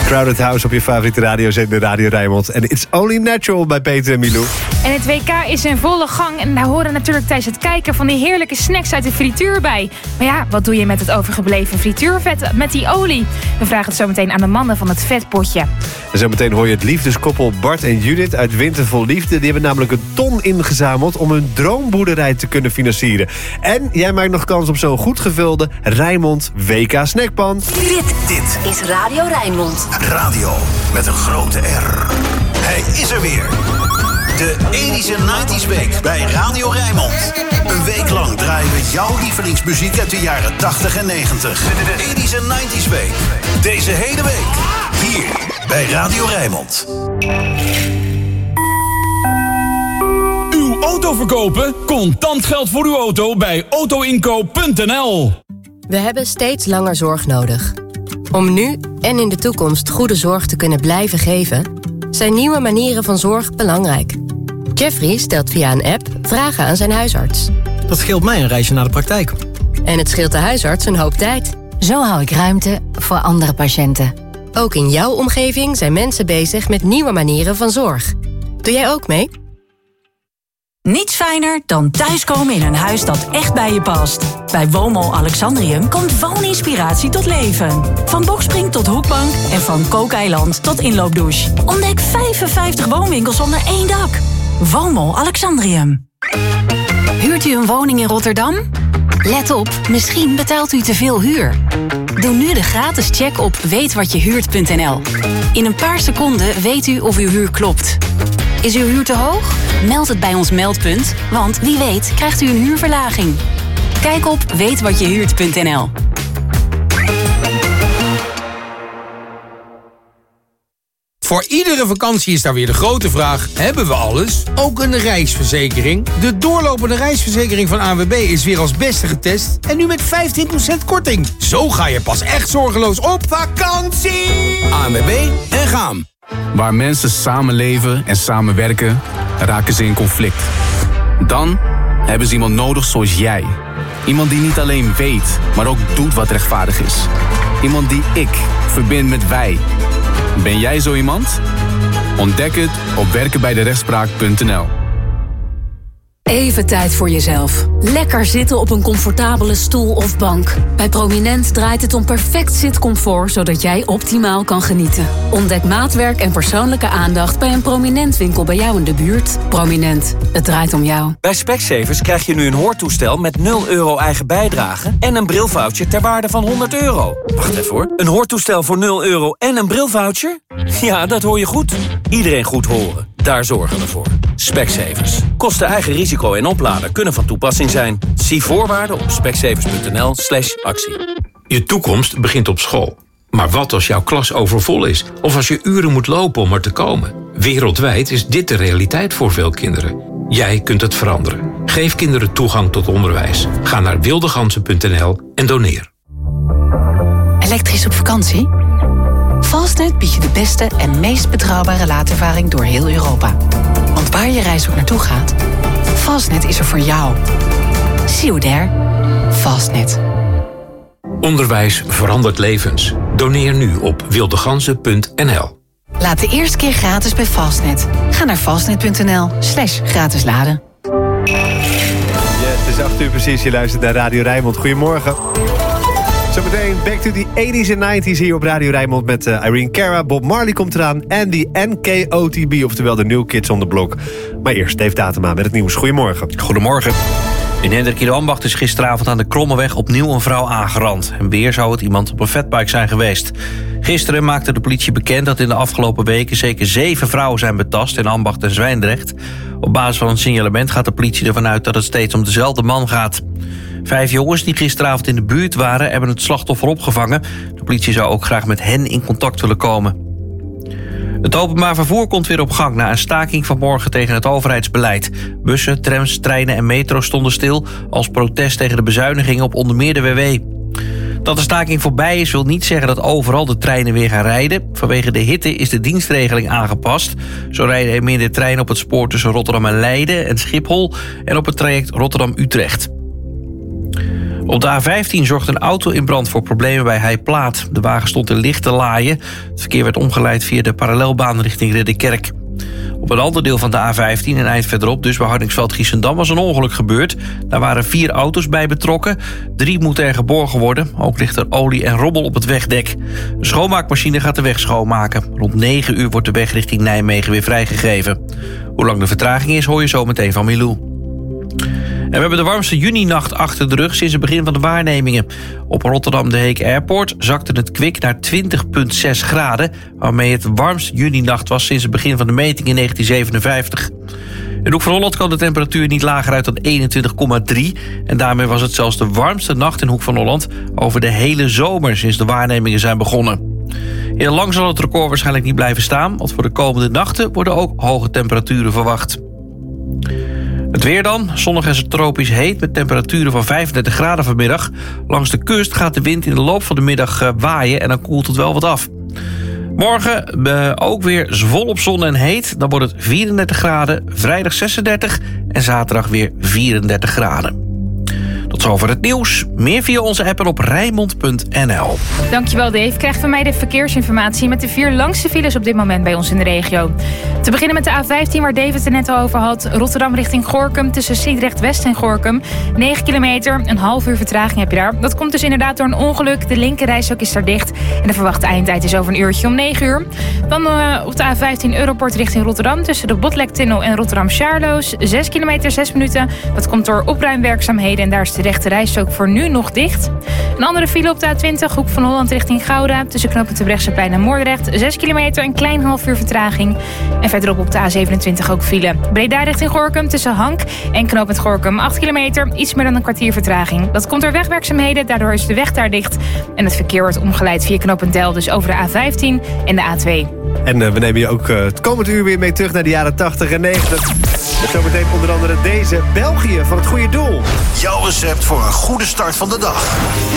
Crowded House op je favoriete radiozender Radio Rijnmond. En It's Only Natural bij Peter en Milou. En het WK is in volle gang. En daar horen natuurlijk tijdens het kijken van die heerlijke snacks uit de frituur bij. Maar ja, wat doe je met het overgebleven frituurvet met die olie? We vragen het zo meteen aan de mannen van het vetpotje. En zometeen hoor je het liefdeskoppel Bart en Judith uit Wintervol Liefde. Die hebben namelijk een ton ingezameld om hun droomboerderij te kunnen financieren. En jij maakt nog kans op zo'n goed gevulde Rijnmond WK snackpan. Dit is Radio Rijnmond. Radio met een grote R. Hij is er weer. De 80s en 90s week bij Radio Rijnmond. Een week lang draaien we jouw lievelingsmuziek uit de jaren 80 en 90. De 80s en 90s week. Deze hele week. Hier bij Radio Rijnmond. Uw auto verkopen? Contant geld voor uw auto bij autoinkoop.nl. We hebben steeds langer zorg nodig. Om nu en in de toekomst goede zorg te kunnen blijven geven, zijn nieuwe manieren van zorg belangrijk. Jeffrey stelt via een app vragen aan zijn huisarts. Dat scheelt mij een reisje naar de praktijk. En het scheelt de huisarts een hoop tijd. Zo hou ik ruimte voor andere patiënten. Ook in jouw omgeving zijn mensen bezig met nieuwe manieren van zorg. Doe jij ook mee? Niets fijner dan thuiskomen in een huis dat echt bij je past. Bij Woonmol Alexandrium komt wooninspiratie tot leven. Van bokspring tot hoekbank en van kookeiland tot inloopdouche. Ontdek 55 woonwinkels onder één dak. Woonmol Alexandrium. Huurt u een woning in Rotterdam? Let op, misschien betaalt u te veel huur. Doe nu de gratis check op weetwatjehuurt.nl. In een paar seconden weet u of uw huur klopt. Is uw huur te hoog? Meld het bij ons meldpunt, want wie weet krijgt u een huurverlaging. Kijk op weetwatjehuurt.nl. Voor iedere vakantie is daar weer de grote vraag: hebben we alles? Ook een reisverzekering? De doorlopende reisverzekering van ANWB is weer als beste getest en nu met 15% korting. Zo ga je pas echt zorgeloos op vakantie! ANWB en gaan. Waar mensen samenleven en samenwerken, raken ze in conflict. Dan hebben ze iemand nodig zoals jij. Iemand die niet alleen weet, maar ook doet wat rechtvaardig is. Iemand die ik verbind met wij. Ben jij zo iemand? Ontdek het op werkenbijderechtspraak.nl. Even tijd voor jezelf. Lekker zitten op een comfortabele stoel of bank. Bij Prominent draait het om perfect zitcomfort, zodat jij optimaal kan genieten. Ontdek maatwerk en persoonlijke aandacht bij een Prominent winkel bij jou in de buurt. Prominent, het draait om jou. Bij Specsavers krijg je nu een hoortoestel met 0 euro eigen bijdrage en een brilvoucher ter waarde van €100. Wacht even hoor. Een hoortoestel voor 0 euro en een brilvoucher? Ja, dat hoor je goed. Iedereen goed horen. Daar zorgen we voor. Specsavers. Kosten eigen risico en oplader kunnen van toepassing zijn. Zie voorwaarden op specsavers.nl/actie. Je toekomst begint op school. Maar wat als jouw klas overvol is? Of als je uren moet lopen om er te komen? Wereldwijd is dit de realiteit voor veel kinderen. Jij kunt het veranderen. Geef kinderen toegang tot onderwijs. Ga naar wildegansen.nl en doneer. Elektrisch op vakantie? Fastnet biedt je de beste en meest betrouwbare laadervaring door heel Europa. Want waar je reis ook naartoe gaat, Fastnet is er voor jou. See you there. Fastnet. Onderwijs verandert levens. Doneer nu op wildegansen.nl. Laat de eerste keer gratis bij Fastnet. Ga naar fastnet.nl/gratis laden. Ja, het is 8 uur precies. Je luistert naar Radio Rijnmond. Goedemorgen. Zometeen back to the 80s en 90s hier op Radio Rijnmond met Irene Cara. Bob Marley komt eraan en die NKOTB, oftewel de New Kids on the Block. Maar eerst Dave Datema met het nieuws. Goedemorgen. Goedemorgen. In Hendrik in de Ambacht is gisteravond aan de Krommeweg opnieuw een vrouw aangerand. En weer zou het iemand op een fatbike zijn geweest. Gisteren maakte de politie bekend dat in de afgelopen weken zeker 7 vrouwen zijn betast in Ambacht en Zwijndrecht. Op basis van een signalement gaat de politie ervan uit dat het steeds om dezelfde man gaat. 5 jongens die gisteravond in de buurt waren hebben het slachtoffer opgevangen. De politie zou ook graag met hen in contact willen komen. Het openbaar vervoer komt weer op gang na een staking vanmorgen tegen het overheidsbeleid. Bussen, trams, treinen en metro stonden stil als protest tegen de bezuinigingen op onder meer de WW. Dat de staking voorbij is wil niet zeggen dat overal de treinen weer gaan rijden. Vanwege de hitte is de dienstregeling aangepast. Zo rijden er minder treinen op het spoor tussen Rotterdam en Leiden en Schiphol en op het traject Rotterdam-Utrecht. Op de A15 zorgde een auto in brand voor problemen bij Heijplaat. De wagen stond in licht te laaien. Het verkeer werd omgeleid via de parallelbaan richting Ridderkerk. Op een ander deel van de A15, een eind verderop, dus bij Hardingsveld-Giessendam, was een ongeluk gebeurd. Daar waren 4 auto's bij betrokken. 3 moeten er geborgen worden. Ook ligt er olie en rommel op het wegdek. Een schoonmaakmachine gaat de weg schoonmaken. Rond 9 uur wordt de weg richting Nijmegen weer vrijgegeven. Hoe lang de vertraging is, hoor je zo meteen van Milou. En we hebben de warmste juninacht achter de rug sinds het begin van de waarnemingen. Op Rotterdam de Heek Airport zakte het kwik naar 20,6 graden... waarmee het warmste juninacht was sinds het begin van de meting in 1957. In de Hoek van Holland kwam de temperatuur niet lager uit dan 21,3... en daarmee was het zelfs de warmste nacht in Hoek van Holland... over de hele zomer sinds de waarnemingen zijn begonnen. Heel lang zal het record waarschijnlijk niet blijven staan... want voor de komende nachten worden ook hoge temperaturen verwacht. Het weer dan. Zonnig en tropisch heet met temperaturen van 35 graden vanmiddag. Langs de kust gaat de wind in de loop van de middag waaien en dan koelt het wel wat af. Morgen ook weer volop zon en heet. Dan wordt het 34 graden, vrijdag 36 en zaterdag weer 34 graden. Tot zover het nieuws. Meer via onze app en op Rijnmond.nl. Dankjewel Dave. Krijg van mij de verkeersinformatie met de 4 langste files op dit moment bij ons in de regio. Te beginnen met de A15 waar David het net al over had. Rotterdam richting Gorinchem tussen Sliedrecht West en Gorinchem. 9 kilometer, een half uur vertraging heb je daar. Dat komt dus inderdaad door een ongeluk. De linkerrijstrook is daar dicht. En de verwachte eindtijd is over een uurtje om 9 uur. Dan op de A15 Europort richting Rotterdam tussen de Botlektunnel en Rotterdam-Charloes. 6 kilometer, 6 minuten. Dat komt door opruimwerkzaamheden en daar is de rechte rijstrook voor nu nog dicht. Een andere file op de A20, Hoek van Holland richting Gouda. Tussen knooppunt Terbrechtseplein en Moordrecht. 6 kilometer, een klein half uur vertraging. En verderop op de A27 ook file. Breda richting Gorinchem tussen Hank en knooppunt Gorinchem. 8 kilometer, iets meer dan een kwartier vertraging. Dat komt door wegwerkzaamheden, daardoor is de weg daar dicht. En het verkeer wordt omgeleid via knooppunt Del, dus over de A15 en de A2. En we nemen je ook het komende uur weer mee terug naar de jaren 80 en 90. Met zometeen onder andere deze België van het goede doel. Jouw recept voor een goede start van de dag.